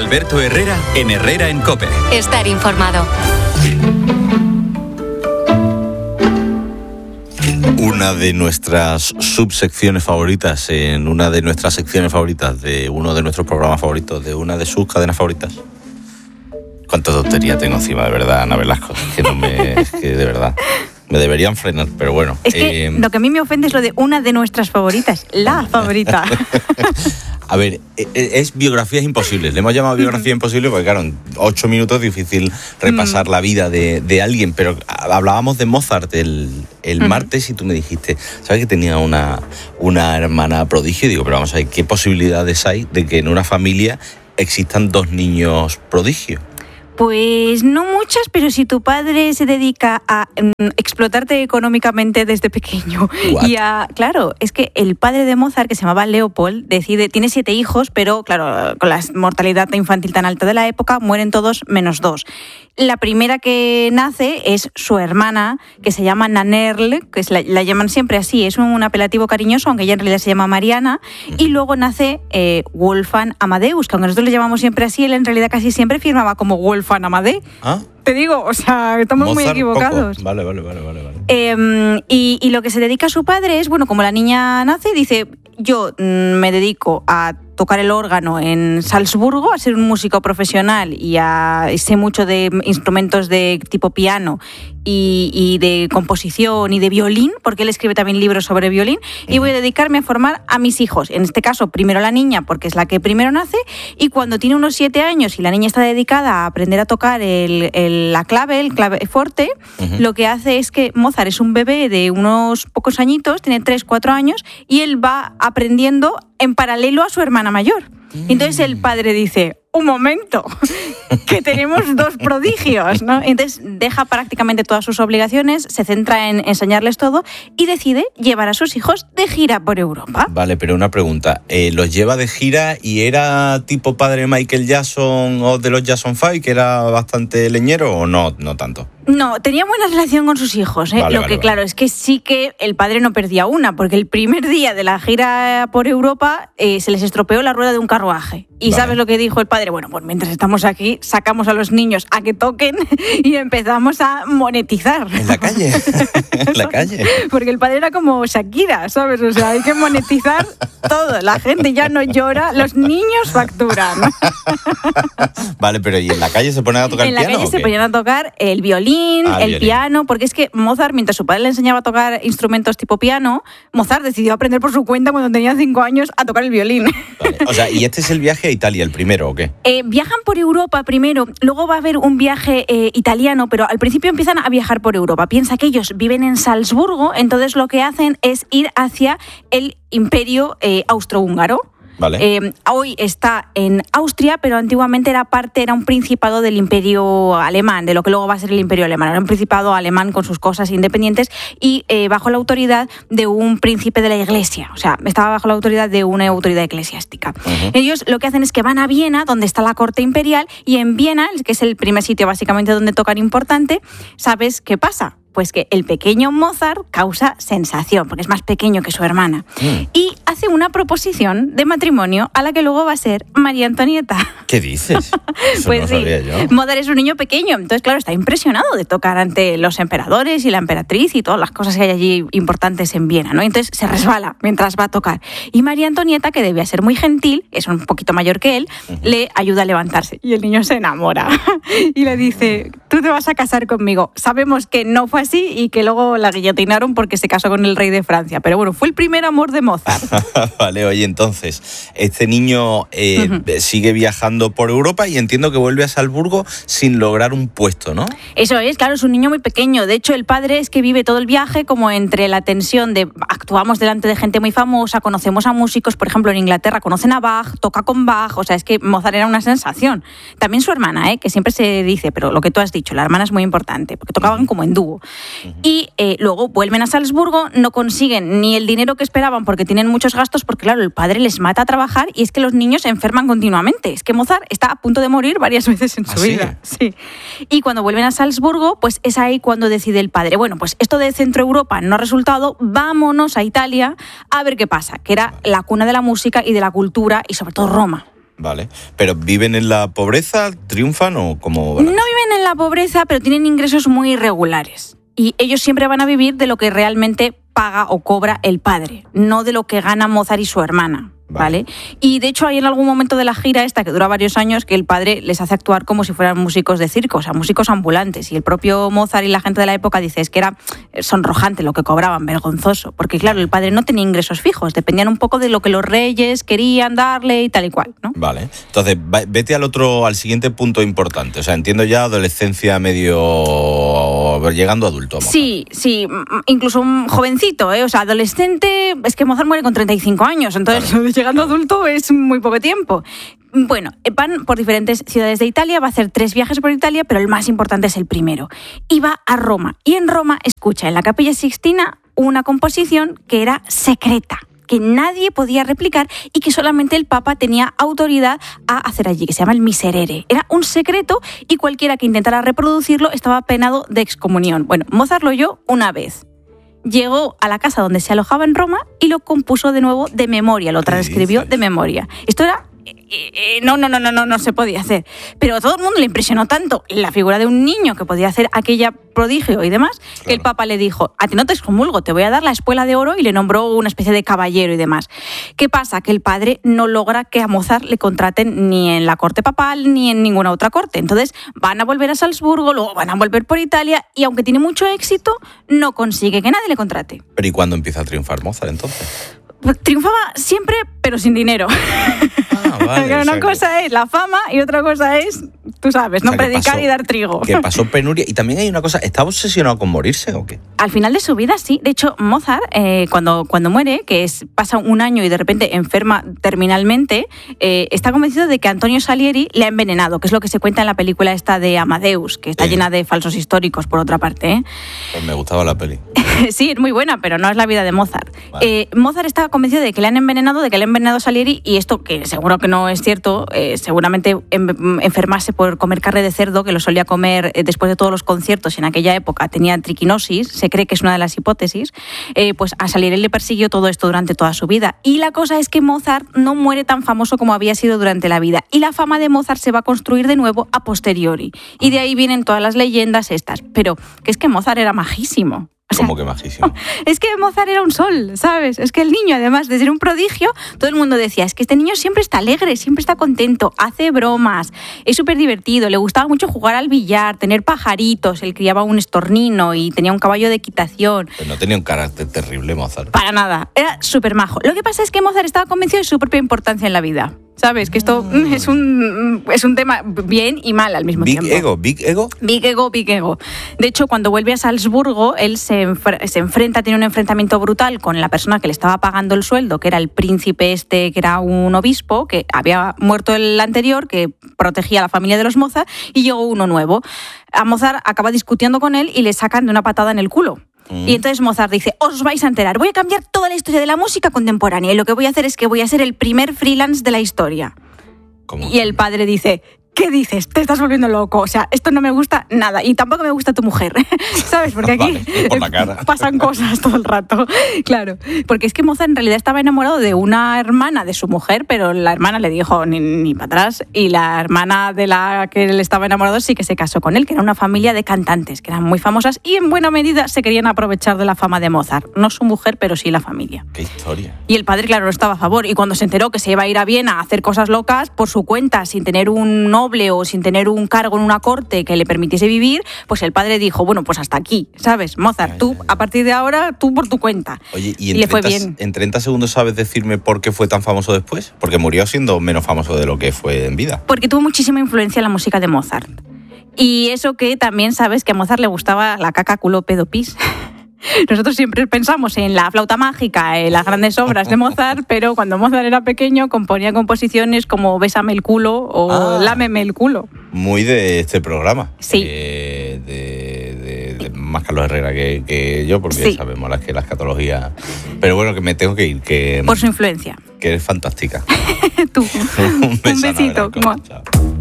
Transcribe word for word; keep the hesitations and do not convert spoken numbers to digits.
Alberto Herrera en Herrera en COPE. Estar informado. Una de nuestras subsecciones favoritas, en una de nuestras secciones favoritas, de uno de nuestros programas favoritos, de una de sus cadenas favoritas. Cuánta tontería tengo encima, de verdad, Ana Velasco. Es que, no me, es que de verdad, me deberían frenar, pero bueno. Es que eh, lo que a mí me ofende es lo de una de nuestras favoritas, la favorita. A ver, es biografías imposibles. Le hemos llamado biografía imposible porque, claro, en ocho minutos es difícil repasar mm. la vida de, de alguien. Pero hablábamos de Mozart el, el uh-huh. martes y tú me dijiste, ¿sabes que tenía una, una hermana prodigio? Y digo, pero vamos a ver, ¿qué posibilidades hay de que en una familia existan dos niños prodigio? Pues no muchas, pero si tu padre se dedica a um, explotarte económicamente desde pequeño What? y a... Claro, es que el padre de Mozart, que se llamaba Leopold, decide, tiene siete hijos, pero claro, con la mortalidad infantil tan alta de la época, mueren todos menos dos. La primera que nace es su hermana, que se llama Nannerl, que es la, la llaman siempre así, es un apelativo cariñoso, aunque ella en realidad se llama Mariana, y luego nace eh, Wolfgang Amadeus, que aunque nosotros le llamamos siempre así, él en realidad casi siempre firmaba como Wolfgang Amadé. ¿Ah? Te digo, o sea, estamos Mozart, muy equivocados. Poco. Vale, vale, vale, vale. vale. Eh, y, y lo que se dedica a su padre es, bueno, como la niña nace, dice, yo mm, me dedico a tocar el órgano en Salzburgo, a ser un músico profesional y, a, y sé mucho de instrumentos de tipo piano y, y de composición y de violín, porque él escribe también libros sobre violín, y voy a dedicarme a formar a mis hijos. En este caso, primero la niña, porque es la que primero nace, y cuando tiene unos siete años y la niña está dedicada a aprender a tocar el, el, la clave, el claveforte, uh-huh. lo que hace es que Mozart es un bebé de unos pocos añitos, tiene tres, cuatro años, y él va aprendiendo en paralelo a su hermana mayor. Entonces el padre dice, un momento, que tenemos dos prodigios, ¿no? Entonces deja prácticamente todas sus obligaciones, se centra en enseñarles todo y decide llevar a sus hijos de gira por Europa. Vale, pero una pregunta, eh, ¿los lleva de gira y era tipo padre Michael Jackson o de los Jackson Five, que era bastante leñero, o no, no tanto? No, tenía buena relación con sus hijos, ¿eh? Vale, Lo vale, que vale. claro es que sí que el padre no perdía una, porque el primer día de la gira por Europa eh, se les estropeó la rueda de un carruaje. ¿Y vale. sabes lo que dijo el padre? Bueno, pues mientras estamos aquí, sacamos a los niños a que toquen y empezamos a monetizar. ¿En la calle? ¿En la calle? Porque el padre era como Shakira, ¿sabes? O sea, hay que monetizar todo. La gente ya no llora, los niños facturan. Vale, pero ¿y en la calle se ponen a tocar en el piano? En la calle se ponían a tocar el violín, Ah, el violín. piano, porque es que Mozart, mientras su padre le enseñaba a tocar instrumentos tipo piano, Mozart decidió aprender por su cuenta cuando tenía cinco años a tocar el violín. Vale. O sea, ¿y este es el viaje a Italia, el primero, o qué? Eh, viajan por Europa primero, luego va a haber un viaje eh, italiano, pero al principio empiezan a viajar por Europa. Piensa que ellos viven en Salzburgo, entonces lo que hacen es ir hacia el imperio eh, austrohúngaro. Vale. Eh, hoy está en Austria, pero antiguamente era parte, era un principado del imperio alemán, de lo que luego va a ser el imperio alemán. Era un principado alemán con sus cosas independientes y eh, bajo la autoridad de un príncipe de la iglesia. O sea, estaba bajo la autoridad de una autoridad eclesiástica. Uh-huh. Ellos lo que hacen es que van a Viena, donde está la corte imperial, y en Viena, que es el primer sitio básicamente donde tocan importante, ¿sabes qué pasa? Pues que el pequeño Mozart causa sensación, porque es más pequeño que su hermana. Mm. Y hace una proposición de matrimonio a la que luego va a ser María Antonieta. ¿Qué dices? Eso pues no sí, sabía yo. Mozart es un niño pequeño, entonces claro, está impresionado de tocar ante los emperadores y la emperatriz y todas las cosas que hay allí importantes en Viena, ¿no? Entonces se resbala mientras va a tocar. Y María Antonieta, que debía ser muy gentil, es un poquito mayor que él, uh-huh. le ayuda a levantarse. Y el niño se enamora. Y le dice, tú te vas a casar conmigo. Sabemos que no fue así y que luego la guillotinaron porque se casó con el rey de Francia. Pero bueno, fue el primer amor de Mozart. Vale, oye, entonces, este niño eh, uh-huh. sigue viajando por Europa y entiendo que vuelve a Salzburgo sin lograr un puesto, ¿no? Eso es, claro, es un niño muy pequeño. De hecho, el padre es que vive todo el viaje como entre la tensión de actuamos delante de gente muy famosa, conocemos a músicos, por ejemplo, en Inglaterra conocen a Bach, toca con Bach, o sea, es que Mozart era una sensación. También su hermana, ¿eh? Que siempre se dice, pero lo que tú has dicho, la hermana es muy importante, porque tocaban como en dúo. Uh-huh. Y eh, luego vuelven a Salzburgo, no consiguen ni el dinero que esperaban porque tienen muchos gastos, porque claro, el padre les mata a trabajar y es que los niños se enferman continuamente. Es que Mozart está a punto de morir varias veces en su ¿Ah, vida. Sí? Sí. Y cuando vuelven a Salzburgo, pues es ahí cuando decide el padre, bueno, pues esto de Centro Europa no ha resultado, vámonos a Italia a ver qué pasa, que era la cuna de la música y de la cultura y sobre todo Roma. Vale, pero ¿viven en la pobreza? ¿Triunfan o cómo? No viven en la pobreza, pero tienen ingresos muy irregulares. Y ellos siempre van a vivir de lo que realmente paga o cobra el padre, no de lo que gana Mozart y su hermana. Vale. ¿Vale? Y de hecho hay en algún momento de la gira esta, que dura varios años, que el padre les hace actuar como si fueran músicos de circo, o sea, músicos ambulantes. Y el propio Mozart y la gente de la época dice es que era sonrojante lo que cobraban, vergonzoso. Porque claro, el padre no tenía ingresos fijos, dependían un poco de lo que los reyes querían darle y tal y cual, ¿no? Vale. Entonces, vete al otro, al siguiente punto importante. O sea, entiendo ya adolescencia medio llegando a adulto. Mozart. Sí, sí, incluso un jovencito, ¿eh? O sea, adolescente, es que Mozart muere con treinta y cinco años, entonces claro. Llegando a adulto es muy poco tiempo. Bueno, van por diferentes ciudades de Italia, va a hacer tres viajes por Italia, pero el más importante es el primero. Y va a Roma. Y en Roma escucha en la Capilla Sixtina una composición que era secreta, que nadie podía replicar y que solamente el Papa tenía autoridad a hacer allí, que se llama el Miserere. Era un secreto y cualquiera que intentara reproducirlo estaba penado de excomunión. Bueno, Mozart lo oyó una vez. Llegó a la casa donde se alojaba en Roma y lo compuso de nuevo de memoria, lo transcribió de memoria. Esto era... Eh, no, no, no, no, no, no se podía hacer. Pero a todo el mundo le impresionó tanto la figura de un niño que podía hacer aquella prodigio y demás, claro, que el Papa le dijo, a ti no te excomulgo, te voy a dar la espuela de oro, y le nombró una especie de caballero y demás. ¿Qué pasa? Que el padre no logra que a Mozart le contraten ni en la corte papal ni en ninguna otra corte. Entonces van a volver a Salzburgo, luego van a volver por Italia y aunque tiene mucho éxito, no consigue que nadie le contrate. ¿Pero y cuándo empieza a triunfar Mozart entonces? Triunfaba siempre, pero sin dinero. Ah, vale, una o sea cosa que... es la fama y otra cosa es, tú sabes, no o sea, predicar pasó, y dar trigo. Que pasó penuria. Y también hay una cosa, ¿estaba obsesionado con morirse o qué? Al final de su vida, sí. De hecho, Mozart, eh, cuando, cuando muere, que es pasa un año y de repente enferma terminalmente, eh, está convencido de que Antonio Salieri le ha envenenado, que es lo que se cuenta en la película esta de Amadeus, que está sí. llena de falsos históricos, por otra parte. ¿eh? Pues me gustaba la peli. Sí, es muy buena, pero no es la vida de Mozart. Vale. Eh, Mozart estaba convencido de que le han envenenado, de que le ha envenenado Salieri, y esto, que seguro que no es cierto, eh, seguramente en, enfermarse por comer carne de cerdo, que lo solía comer eh, después de todos los conciertos en aquella época, tenía triquinosis, se cree que es una de las hipótesis, eh, pues a Salieri le persiguió todo esto durante toda su vida. Y la cosa es que Mozart no muere tan famoso como había sido durante la vida, y la fama de Mozart se va a construir de nuevo a posteriori. Y de ahí vienen todas las leyendas estas. Pero que es que Mozart era majísimo. O sea, ¿cómo que majísimo? Es que Mozart era un sol, ¿sabes? Es que el niño, además de ser un prodigio, todo el mundo decía, es que este niño siempre está alegre, siempre está contento, hace bromas, es súper divertido, le gustaba mucho jugar al billar, tener pajaritos, él criaba un estornino y tenía un caballo de equitación. Pero no tenía un carácter terrible, Mozart. Para nada, era súper majo. Lo que pasa es que Mozart estaba convencido de su propia importancia en la vida. ¿Sabes? Que esto mm. es un es un tema bien y mal al mismo big tiempo. Ego, big ego. Big ego, big ego. De hecho, cuando vuelve a Salzburgo, él se, enfre- se enfrenta, tiene un enfrentamiento brutal con la persona que le estaba pagando el sueldo, que era el príncipe este, que era un obispo, que había muerto el anterior, que protegía a la familia de los Mozart, y llegó uno nuevo. A Mozart acaba discutiendo con él y le sacan de una patada en el culo. Mm. Y entonces Mozart dice, os vais a enterar, voy a cambiar toda la historia de la música contemporánea y lo que voy a hacer es que voy a ser el primer freelance de la historia. ¿Cómo? Y el padre dice, ¿qué dices? Te estás volviendo loco. O sea, esto no me gusta nada. Y tampoco me gusta tu mujer. ¿Sabes? Porque aquí vale, por la cara. pasan cosas todo el rato. Claro. Porque es que Mozart en realidad estaba enamorado de una hermana de su mujer, pero la hermana le dijo ni, ni para atrás. Y la hermana de la que él estaba enamorado sí que se casó con él, que era una familia de cantantes, que eran muy famosas y en buena medida se querían aprovechar de la fama de Mozart. No su mujer, pero sí la familia. ¡Qué historia! Y el padre, claro, no estaba a favor. Y cuando se enteró que se iba a ir a Viena a hacer cosas locas por su cuenta, sin tener un noble o sin tener un cargo en una corte que le permitiese vivir, pues el padre dijo, bueno, pues hasta aquí, ¿sabes? Mozart, tú, a partir de ahora, tú por tu cuenta. Oye, ¿y, en, y le fue treinta, bien. en treinta segundos sabes decirme por qué fue tan famoso después? Porque murió siendo menos famoso de lo que fue en vida. Porque tuvo muchísima influencia en la música de Mozart. Y eso que también sabes que a Mozart le gustaba la caca, culo, pedo, pis. Nosotros siempre pensamos en la flauta mágica, en las grandes obras de Mozart, pero cuando Mozart era pequeño componía composiciones como Bésame el culo o ah, Lámeme el culo. Muy de este programa. Sí. Eh, de, de, de más Carlos Herrera que, que yo, porque sí. sabemos las que la escatología. Pero bueno, que me tengo que ir. Que, por su influencia. Que eres fantástica. Tú. Un, Un besito. Chao.